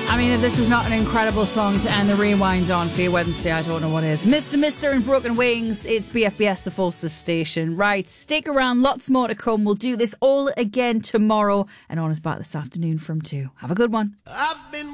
I mean, if this is not an incredible song to end the rewind on for your Wednesday, I don't know what is. Mr. and Broken Wings, it's BFBS, the Forces station. Right, stick around, lots more to come. We'll do this all again tomorrow, and on is back this afternoon from 2. Have a good one. I've been